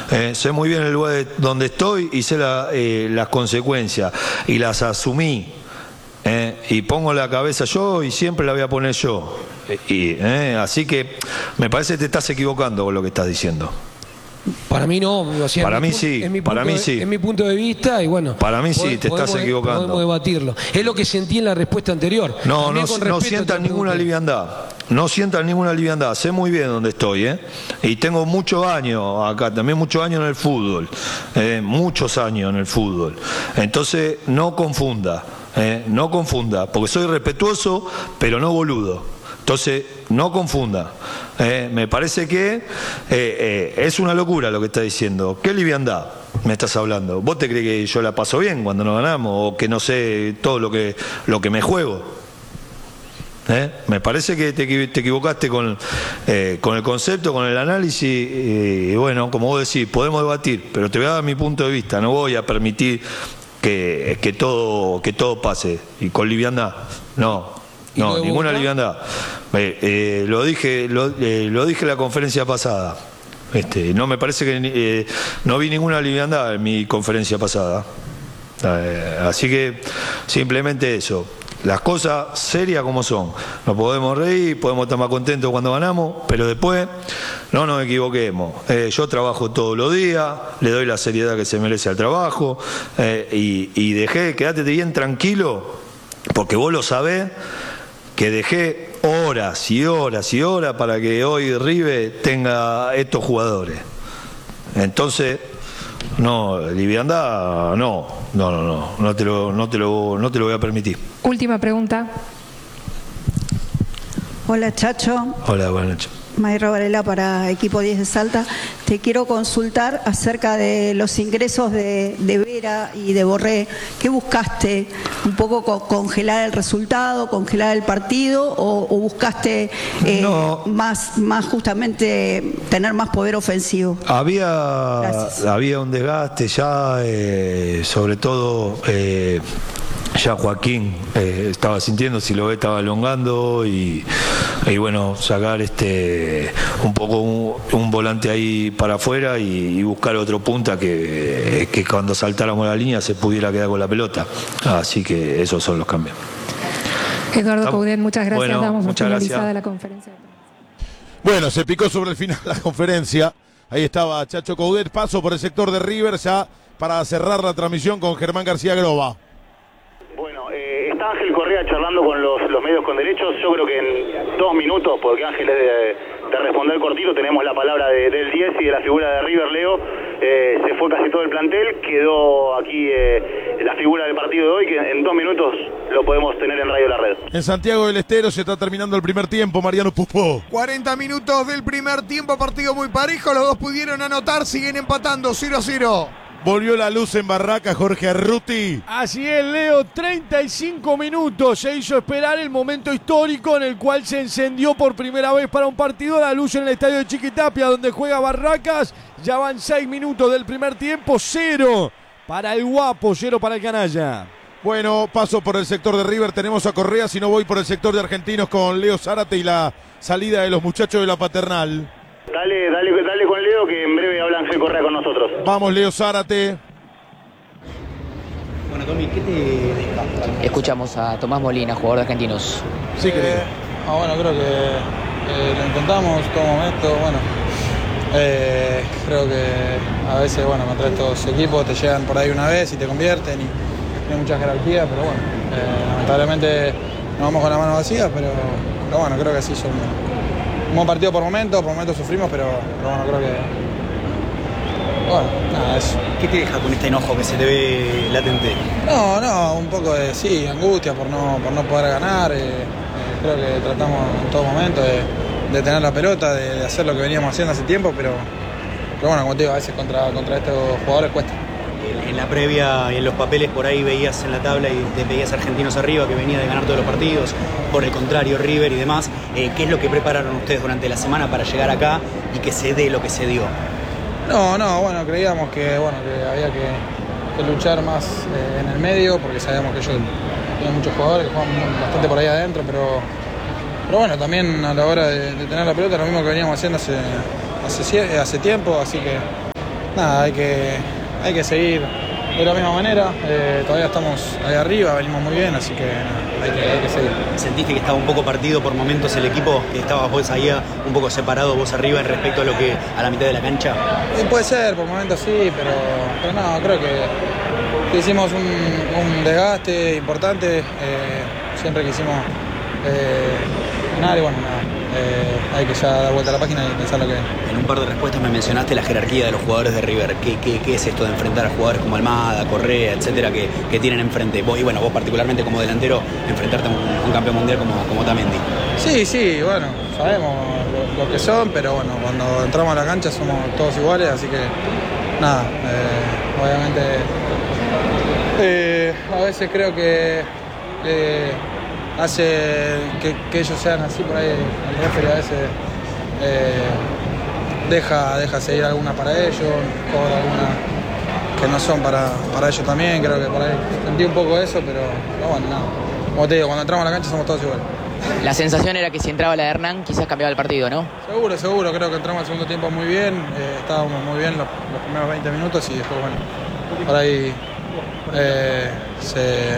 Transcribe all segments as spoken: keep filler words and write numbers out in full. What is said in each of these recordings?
Eh, sé muy bien el lugar de donde estoy y sé la, eh, las consecuencias y las asumí. Eh, y pongo la cabeza yo y siempre la voy a poner yo. Y, eh, así que me parece que te estás equivocando con lo que estás diciendo. Para mí no, o sea, para en mí mi, sí, en mi para mí de, sí. En mi punto de vista y bueno. Para mí sí, te estás equivocando. Podemos debatirlo. Es lo que sentí en la respuesta anterior. No, no, no sientas ninguna liviandad. No sientas ninguna liviandad. Sé muy bien dónde estoy, ¿eh? Y tengo muchos años acá, también muchos años en el fútbol. Eh, muchos años en el fútbol. Entonces, no confunda. Eh, no confunda. Porque soy respetuoso, pero no boludo. Entonces, no confunda. Eh, me parece que eh, eh, es una locura lo que está diciendo. ¿Qué liviandad me estás hablando? ¿Vos te crees que yo la paso bien cuando nos ganamos o que no sé todo lo que, lo que me juego? ¿Eh? Me parece que te, te equivocaste con, eh, con el concepto, con el análisis y, y bueno, como vos decís, podemos debatir, pero te voy a dar mi punto de vista. No voy a permitir que, que, todo, que todo pase. Y con liviandad, no. No, ninguna liviandad. Eh, eh, lo dije, lo, eh, lo dije en la conferencia pasada. Este, no me parece que eh, no vi ninguna liviandad en mi conferencia pasada. Eh, así que simplemente eso. Las cosas serias como son. Nos podemos reír, podemos estar más contentos cuando ganamos, pero después no nos equivoquemos. Eh, yo trabajo todos los días, le doy la seriedad que se merece al trabajo eh, y, y dejé, quédate bien tranquilo, porque vos lo sabés. Que dejé horas y horas y horas para que hoy River tenga estos jugadores. Entonces, no, liviandad, no, no, no, no, no te lo, no te lo, no te lo voy a permitir. Última pregunta. Hola, Chacho. Hola, buenas noches. Mayra Varela para Equipo diez de Salta. Te quiero consultar acerca de los ingresos de, de Vera y de Borré. ¿Qué buscaste? ¿Un poco co congelar el resultado, congelar el partido o, o buscaste eh, no. más, más justamente tener más poder ofensivo? Había, había un desgaste ya, eh, sobre todo... Eh, ya Joaquín eh, estaba sintiendo, si lo ve estaba elongando y, y bueno, sacar este un poco un, un volante ahí para afuera y, y buscar otro punta que, que cuando saltáramos la línea se pudiera quedar con la pelota. Así que esos son los cambios. Eduardo Coudet, muchas gracias. Bueno, Damos muchas finalizada gracias. la conferencia. Bueno, se picó sobre el final la conferencia. Ahí estaba Chacho Coudet. Paso por el sector de River ya para cerrar la transmisión con Germán García Groba. Bueno, eh, está Ángel Correa charlando con los, los medios con derechos. Yo creo que en dos minutos, porque Ángel es de, de responder cortito, tenemos la palabra de, del diez y de la figura de River, Leo. Eh, se fue casi todo el plantel, quedó aquí eh, la figura del partido de hoy, que en dos minutos lo podemos tener en Radio La Red. En Santiago del Estero se está terminando el primer tiempo, Mariano Pupó. cuarenta minutos del primer tiempo, partido muy parejo, los dos pudieron anotar, siguen empatando cero a cero. Volvió la luz en Barraca, Jorge Arruti. Así es, Leo, treinta y cinco minutos. Se hizo esperar el momento histórico en el cual se encendió por primera vez para un partido la luz en el estadio de Chiquitapia, donde juega Barracas. Ya van seis minutos del primer tiempo, cero para el guapo, cero para el canalla. Bueno, paso por el sector de River, tenemos a Correa, si no voy por el sector de Argentinos con Leo Zárate y la salida de los muchachos de la Paternal. Dale, dale, dale con Leo, que en breve habla Ángel Correa con nosotros. Vamos, Leo Zárate. Bueno, Tommy, ¿qué te deja? Escuchamos a Tomás Molina, jugador de Argentinos. Sí, creo. Eh, ah, bueno, creo que eh, lo intentamos todo momento. Bueno, eh, creo que a veces, bueno, contra estos equipos te llegan por ahí una vez y te convierten y no hay mucha jerarquía, pero bueno, eh, lamentablemente nos vamos con la mano vacía, pero, pero bueno, creo que así son. Un buen partido por momentos, por momentos sufrimos, pero, pero bueno, creo que... Bueno, nada, eso. ¿Qué te deja con este enojo que se te ve latente? No, no, un poco de, sí, angustia por no, por no poder ganar. Eh, eh, creo que tratamos en todo momento de, de tener la pelota, de, de hacer lo que veníamos haciendo hace tiempo, pero, pero bueno, como te digo, a veces contra, contra estos jugadores cuesta. En la previa y en los papeles por ahí veías en la tabla y te veías Argentinos arriba, que venía de ganar todos los partidos, por el contrario River y demás. Eh, ¿Qué es lo que prepararon ustedes durante la semana para llegar acá y que se dé lo que se dio? No, no, bueno, creíamos que, bueno, que había que, que luchar más eh, en el medio, porque sabíamos que ellos tienen muchos jugadores que juegan bastante por ahí adentro, pero, pero bueno, también a la hora de, de tener la pelota, lo mismo que veníamos haciendo hace, hace, hace tiempo, así que nada, hay que, hay que seguir de la misma manera. Eh, todavía estamos ahí arriba, venimos muy bien, así que nada, hay que, hay que seguir. ¿Sentiste que estaba un poco partido por momentos el equipo? Que estabas vos ahí un poco separado, vos arriba respecto a lo que a la mitad de la cancha. Eh, puede ser, por momentos sí, pero, pero no, creo que, que hicimos un, un desgaste importante. Eh, siempre quisimos eh, ganar y bueno, nada. Eh, hay que ya dar vuelta a la página y pensar lo que viene. En un par de respuestas me mencionaste la jerarquía de los jugadores de River. ¿Qué, qué, qué es esto de enfrentar a jugadores como Almada, Correa, etcétera, que, que tienen enfrente? Vos, y bueno, vos particularmente como delantero, enfrentarte a un, un campeón mundial como, como Otamendi. Sí, sí, bueno, sabemos lo, lo que son, pero bueno, cuando entramos a la cancha somos todos iguales, así que nada, eh, obviamente eh, a veces creo que eh, hace que, que ellos sean así por ahí, el referee a veces eh, deja, deja seguir alguna para ellos, cobra alguna que no son para, para ellos también, creo que por ahí sentí un poco eso, pero, pero bueno, nada. Como te digo, cuando entramos a la cancha somos todos iguales. La sensación era que si entraba la de Hernán quizás cambiaba el partido, ¿no? Seguro, seguro, creo que entramos al segundo tiempo muy bien, eh, estábamos muy bien los, los primeros veinte minutos y después, bueno, por ahí eh, se...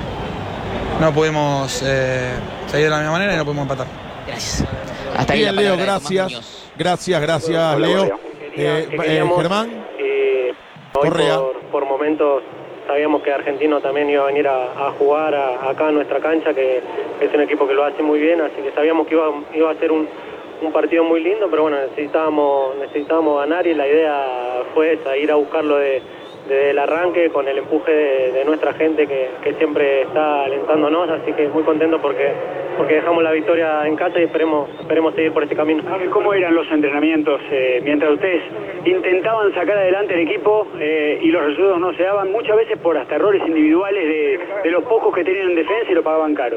no pudimos eh, seguir de la misma manera y no pudimos empatar. Gracias. Hasta ahí bien, la Leo, gracias. Gracias, gracias, Hola, Leo. Quería, Eh, que eh, queríamos, Germán. eh, hoy Correa. por, por momentos sabíamos que Argentino también iba a venir a, a jugar a, acá a nuestra cancha, que es un equipo que lo hace muy bien, así que sabíamos que iba, iba a ser un, un partido muy lindo, pero bueno, necesitábamos, necesitábamos ganar y la idea fue esa, ir a buscarlo de, desde el arranque con el empuje de, de nuestra gente que, que siempre está alentándonos, así que muy contento porque, porque dejamos la victoria en casa y esperemos, esperemos seguir por este camino. ¿Cómo eran los entrenamientos eh, mientras ustedes intentaban sacar adelante el equipo eh, y los resultados no se daban, muchas veces por hasta errores individuales de, de los pocos que tenían en defensa y lo pagaban caro?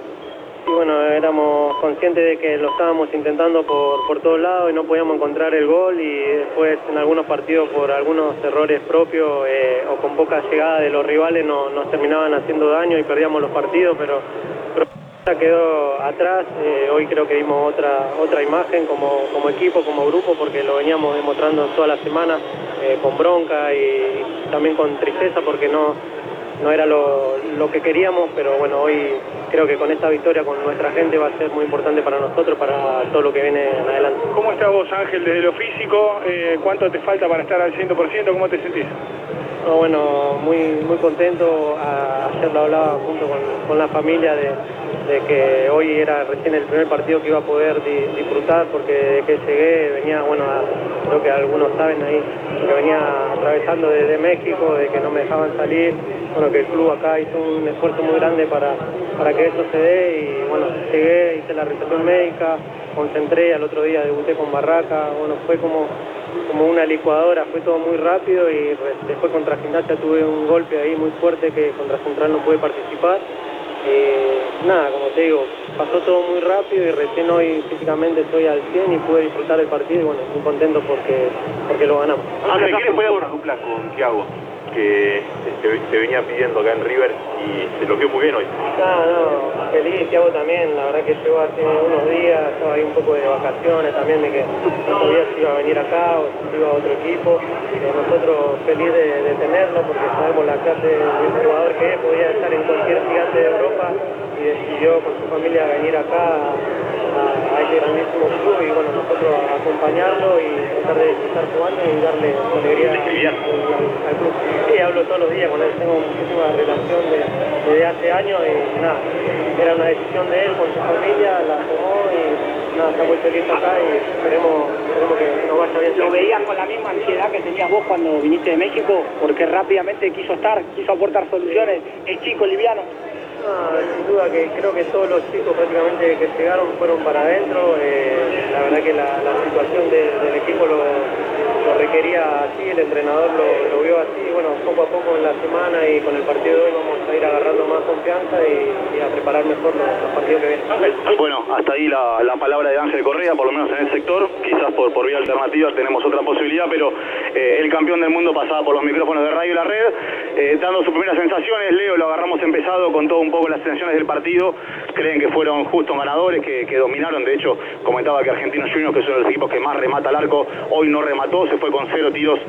Y bueno, éramos conscientes de que lo estábamos intentando por, por todos lados y no podíamos encontrar el gol, y después en algunos partidos por algunos errores propios eh, o con poca llegada de los rivales no, nos terminaban haciendo daño y perdíamos los partidos, pero, pero quedó atrás. Eh, hoy creo que dimos otra otra imagen como, como equipo, como grupo, porque lo veníamos demostrando toda la semana eh, con bronca y también con tristeza porque no, no era lo, lo que queríamos, pero bueno, hoy creo que con esta victoria con nuestra gente va a ser muy importante para nosotros, para todo lo que viene en adelante. ¿Cómo estás vos, Ángel, desde lo físico? Eh, ¿Cuánto te falta para estar al cien por ciento? ¿Cómo te sentís? No, bueno, muy muy contento. A, ayer lo hablaba junto con, con la familia de, de que hoy era recién el primer partido que iba a poder di, disfrutar, porque desde que llegué venía, bueno, a, creo que algunos saben ahí, que venía atravesando desde México, de que no me dejaban salir. Bueno, que el club acá hizo un esfuerzo muy grande para, para que eso se dé, y bueno, llegué, hice la recepción médica, concentré, al otro día debuté con Barraca, bueno, fue como, como una licuadora, fue todo muy rápido, y después contra Gimnasia tuve un golpe ahí muy fuerte que contra Central no pude participar. Eh, nada, como te digo, pasó todo muy rápido y recién hoy físicamente estoy al cien y pude disfrutar del partido y bueno, muy contento porque, porque lo ganamos. Ángel, ¿qué le puede dar una dupla con Thiago? Que te, te venía pidiendo acá en River y se lo quedó muy bien hoy. No, no, feliz, Thiago también, la verdad que llegó hace unos días, estaba ahí un poco de vacaciones también, de que no sabía si iba a venir acá o si iba a otro equipo. Eh, nosotros feliz de, de tenerlo porque sabemos la clase de jugador que es, podía estar en cualquier gigante de Europa y decidió con su familia venir acá a, a este grandísimo club, y bueno, nosotros acompañarlo y tratar de estar jugando y darle alegría al, al club. Sí, hablo todos los días con él, tengo muchísima relación de, desde hace años y nada, era una decisión de él con su familia, la tomó y nada, está muy feliz acá y esperemos, esperemos que nos vaya bien. ¿Lo veías con la misma ansiedad que tenías vos cuando viniste de México? Porque rápidamente quiso estar, quiso aportar soluciones, es chico, liviano. No, sin duda que creo que todos los chicos prácticamente que llegaron fueron para adentro. Eh, la verdad que la, la situación de, del equipo lo, lo requería así, el entrenador lo, lo vio así. Bueno, poco a poco en la semana y con el partido de hoy vamos a ir agarrando más confianza y, y a preparar mejor los, los partidos que vienen. Bueno, hasta ahí la, la palabra de Ángel Correa, por lo menos en el sector. Quizás por, por vía alternativa tenemos otra posibilidad, pero eh, el campeón del mundo pasaba por los micrófonos de Radio La Red, eh, dando sus primeras sensaciones. Leo, lo agarramos empezado con todo un poco las sensaciones del partido. Creen que fueron justos ganadores, que, que dominaron. De hecho, comentaba que Argentinos Juniors, que es uno de los equipos que más remata al arco, hoy no remató, se fue con cero tiros